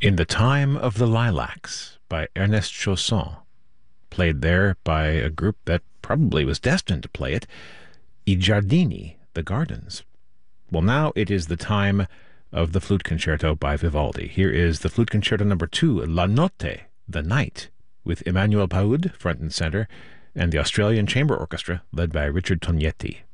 In the Time of the Lilacs by Ernest Chausson, played there by a group that probably was destined to play it, I Giardini, the Gardens. Well, now it is the time of the Flute Concerto by Vivaldi. Here is the Flute Concerto number 2, La Notte, the Night, with Emmanuel Paoud front and center, and the Australian Chamber Orchestra led by Richard Tognetti.